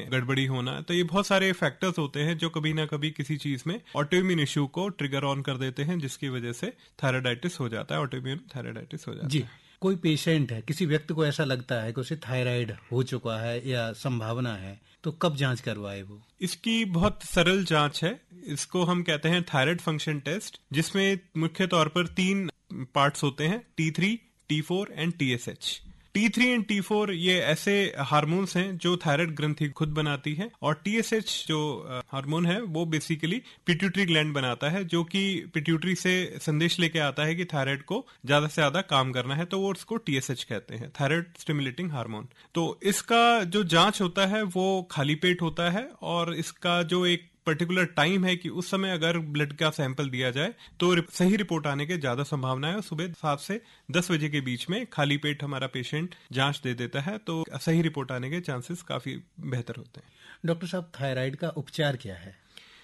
गड़बड़ी होना, तो ये बहुत सारे फैक्टर्स होते हैं जो कभी ना कभी किसी चीज में ऑटोइम्यून इश्यू को ट्रिगर ऑन कर देते हैं, जिसकी वजह से थायराइडाइटिस हो जाता है, ऑटोइम्यून थायराइडाइटिस हो जाता जी। है। कोई पेशेंट है, किसी व्यक्ति को ऐसा लगता है कि उसे थायराइड हो चुका है या संभावना है, तो कब जांच करवाए वो? इसकी बहुत सरल जांच है। इसको हम कहते हैं थायराइड फंक्शन टेस्ट, जिसमें मुख्य तौर पर 3 पार्ट्स होते हैं, T3, T4 and TSH। T3 and T4 ये ऐसे हार्मोन्स हैं जो थायराइड ग्रंथि खुद बनाती है, और TSH जो हार्मोन है वो बेसिकली पिट्यूटरी ग्लैंड बनाता है, जो कि पिट्यूटरी से संदेश लेके आता है कि थायराइड को ज्यादा से ज्यादा काम करना है, तो वो उसको TSH कहते हैं, थायराइड स्टिमुलेटिंग हार्मोन। तो इसका जो जांच होता है वो खाली पेट होता है, और इसका जो एक पर्टिकुलर टाइम है कि उस समय अगर ब्लड का सैंपल दिया जाए तो सही रिपोर्ट आने के ज्यादा संभावना है। सुबह 7 से 10 बजे के बीच में खाली पेट हमारा पेशेंट जांच दे देता है, तो सही रिपोर्ट आने के चांसेस काफी बेहतर होते हैं। डॉक्टर साहब, थायराइड का उपचार क्या है?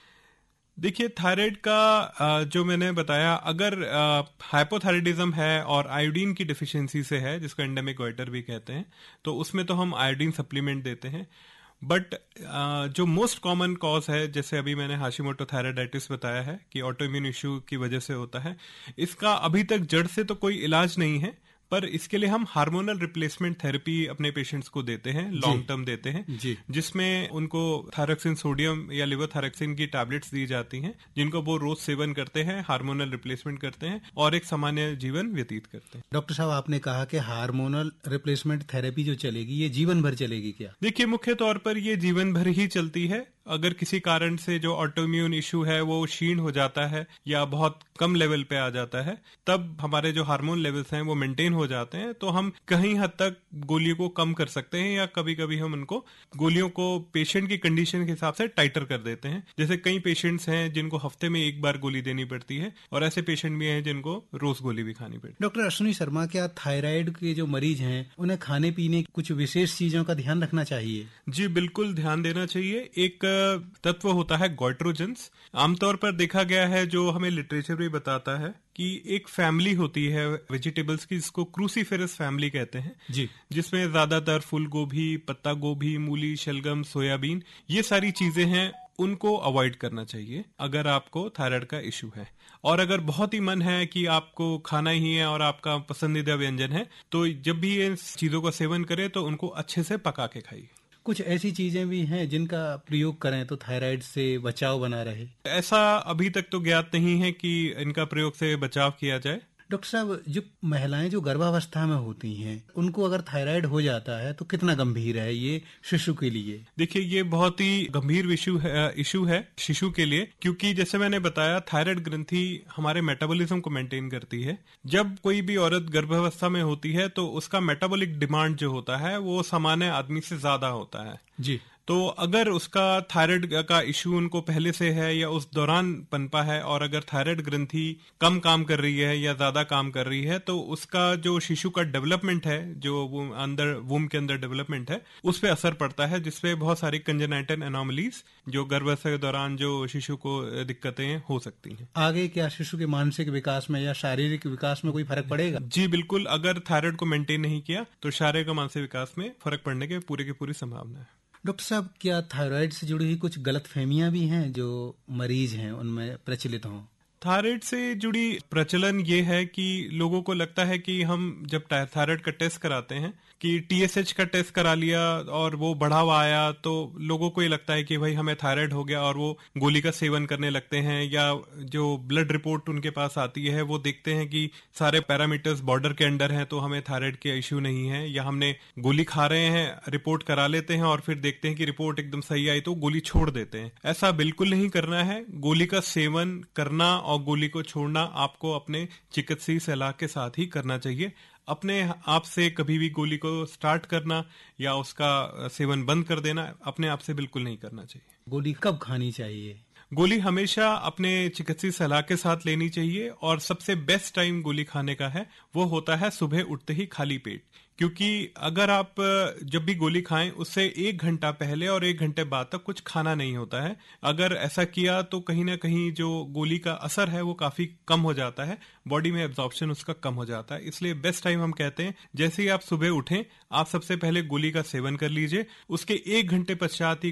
देखिए, थायराइड का जो मैंने बताया, अगर हाइपोथायराइडिज्म है और आयोडीन की डिफिशियंसी से है, जिसको एंडेमिक गोइटर भी कहते हैं, तो उसमें तो हम आयोडीन सप्लीमेंट देते हैं। बट जो मोस्ट कॉमन कॉज है, जैसे अभी मैंने हाशिमोटो थायराइडाइटिस बताया है कि ऑटोइम्यून इश्यू की वजह से होता है, इसका अभी तक जड़ से तो कोई इलाज नहीं है, पर इसके लिए हम हार्मोनल रिप्लेसमेंट थेरेपी अपने पेशेंट्स को देते हैं, लॉन्ग टर्म देते हैं, जिसमें उनको थायरोक्सिन सोडियम या लिवोथायरोक्सिन की टैबलेट्स दी जाती हैं, जिनको वो रोज सेवन करते हैं, हार्मोनल रिप्लेसमेंट करते हैं और एक सामान्य जीवन व्यतीत करते हैं। डॉक्टर साहब, आपने कहा कि हार्मोनल रिप्लेसमेंट थेरेपी जो चलेगी, ये जीवन भर चलेगी क्या? देखिए, मुख्य तौर पर ये जीवन भर ही चलती है। अगर किसी कारण से जो ऑटोइम्यून इश्यू है वो क्षीण हो जाता है या बहुत कम लेवल पे आ जाता है, तब हमारे जो हार्मोन लेवल्स हैं वो मेंटेन हो जाते हैं, तो हम कहीं हद तक गोलियों को कम कर सकते हैं, या कभी कभी हम उनको गोलियों को पेशेंट की कंडीशन के हिसाब से टाइटर कर देते हैं। जैसे कई पेशेंट्स हैं जिनको हफ्ते में 1 बार गोली देनी पड़ती है, और ऐसे पेशेंट भी हैं जिनको रोज गोली भी खानी पड़ती है। डॉक्टर अश्विनी शर्मा, क्या थायराइड के जो मरीज हैं उन्हें खाने पीने कुछ विशेष चीजों का ध्यान रखना चाहिए? जी बिल्कुल, ध्यान देना चाहिए। एक तत्व होता है गोइट्रोजेंस। आमतौर पर देखा गया है, जो हमें लिटरेचर भी बताता है, कि एक फैमिली होती है वेजिटेबल्स की, जिसको क्रूसीफेरस फैमिली कहते हैं जी, जिसमें ज्यादातर फूल गोभी, पत्ता गोभी, मूली, शलगम, सोयाबीन, ये सारी चीजें हैं, उनको अवॉइड करना चाहिए अगर आपको थायराइड का इश्यू है। और अगर बहुत ही मन है कि आपको खाना ही है और आपका पसंदीदा व्यंजन है, तो जब भी इन चीजों का सेवन करें तो उनको अच्छे से पका के खाइए। कुछ ऐसी चीजें भी हैं जिनका प्रयोग करें तो थायराइड से बचाव बना रहे? ऐसा अभी तक तो ज्ञात नहीं है कि इनका प्रयोग से बचाव किया जाए। डॉक्टर साहब, जो महिलाएं जो गर्भावस्था में होती हैं, उनको अगर थायराइड हो जाता है तो कितना गंभीर है ये शिशु के लिए? देखिए, ये बहुत ही गंभीर इशू है शिशु के लिए, क्योंकि जैसे मैंने बताया, थायराइड ग्रंथि हमारे मेटाबॉलिज्म को मेंटेन करती है। जब कोई भी औरत गर्भावस्था में होती है तो उसका मेटाबॉलिक डिमांड जो होता है वो सामान्य आदमी से ज्यादा होता है जी। तो अगर उसका थायराइड का इश्यू उनको पहले से है या उस दौरान पनपा है, और अगर थायराइड ग्रंथि कम काम कर रही है या ज्यादा काम कर रही है, तो उसका जो शिशु का डेवलपमेंट है, जो अंदर वूम के अंदर डेवलपमेंट है, उस पर असर पड़ता है, जिसपे बहुत सारी कंजेनाइटल एनोमलीज, जो गर्भावस्था के दौरान जो शिशु को दिक्कतें हो सकती हैं। आगे क्या शिशु के मानसिक विकास में या शारीरिक विकास में कोई फर्क पड़ेगा? जी बिल्कुल, अगर थायराइड को मेंटेन नहीं किया तो शारीरिक और मानसिक विकास में फर्क पड़ने के पूरी संभावना है। डॉक्टर साहब, क्या थायराइड से जुड़ी हुई कुछ गलतफहमियां भी हैं जो मरीज हैं उनमें प्रचलित हों? थायराइड से जुड़ी प्रचलन ये है कि लोगों को लगता है कि हम जब थायराइड का टेस्ट कराते हैं कि TSH का टेस्ट करा लिया और वो बढ़ा हुआ आया, तो लोगों को ये लगता है कि भाई हमें थायराइड हो गया, और वो गोली का सेवन करने लगते हैं, या जो ब्लड रिपोर्ट उनके पास आती है वो देखते हैं कि सारे पैरामीटर्स बॉर्डर के अंडर हैं, तो हमें थायराइड के इश्यू नहीं है, या हमने गोली खा रहे हैं, रिपोर्ट करा लेते हैं और फिर देखते हैं कि रिपोर्ट एकदम सही आई तो गोली छोड़ देते हैं। ऐसा बिल्कुल नहीं करना है। गोली का सेवन करना और गोली को छोड़ना आपको अपने चिकित्सकीय सलाह के साथ ही करना चाहिए। अपने आप से कभी भी गोली को स्टार्ट करना या उसका सेवन बंद कर देना अपने आप से बिल्कुल नहीं करना चाहिए। गोली कब खानी चाहिए? गोली हमेशा अपने चिकित्सकीय सलाह के साथ लेनी चाहिए, और सबसे बेस्ट टाइम गोली खाने का है वो होता है सुबह उठते ही खाली पेट, क्योंकि अगर आप जब भी गोली खाएं उससे 1 घंटा पहले और 1 घंटे बाद तक कुछ खाना नहीं होता है। अगर ऐसा किया तो कहीं ना कहीं जो गोली का असर है वो काफी कम हो जाता है, बॉडी में एब्जॉर्प्शन उसका कम हो जाता है। इसलिए बेस्ट टाइम हम कहते हैं, जैसे ही आप सुबह उठें आप सबसे पहले गोली का सेवन कर लीजिए, उसके 1 घंटे पश्चात ही